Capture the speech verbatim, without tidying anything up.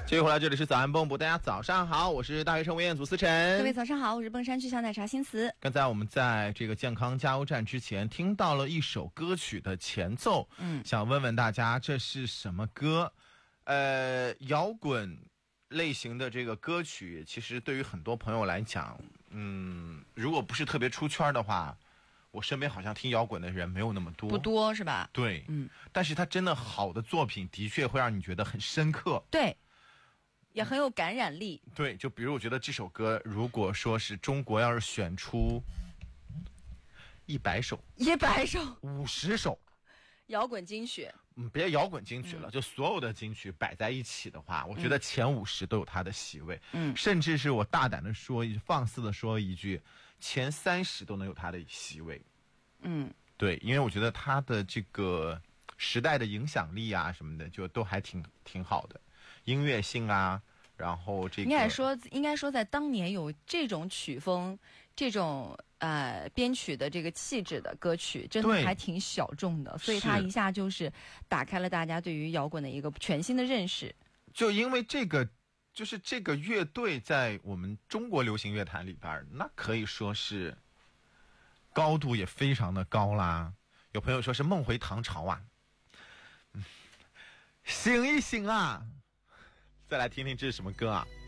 继续回来，这里是早安蹦蹦，大家早上好，我是大学生吴彦祖思晨。 各位早上好，我是蹦山区小奶茶新词。 刚才我们在这个健康加油站之前听到了一首歌曲的前奏，嗯，想问问大家这是什么歌？呃，摇滚类型的这个歌曲，其实对于很多朋友来讲，嗯，如果不是特别出圈的话，我身边好像听摇滚的人没有那么多， 不多是吧？ 对， 嗯， 但是他真的好的作品，的确会让你觉得很深刻， 对，也很有感染力。 对，就比如我觉得这首歌，如果说是中国要是选出一百首、 一百首、 五十首摇滚金曲， 嗯，别摇滚金曲了，嗯、就所有的金曲摆在一起的话，我觉得前五十都有它的席位，嗯，甚至是我大胆的说一放肆的说一句，前三十都能有它的席位，嗯，对，因为我觉得它的这个时代的影响力啊什么的，就都还挺挺好的，音乐性啊。然后这个应该说，应该说，在当年有这种曲风、这种呃编曲的这个气质的歌曲，真的还挺小众的，所以它一下就是打开了大家对于摇滚的一个全新的认识。 就因为这个，就是这个乐队在我们中国流行乐坛里边，那可以说是高度也非常的高啦。有朋友说是梦回唐朝啊，嗯，醒一醒啊！再来听听这是什么歌啊？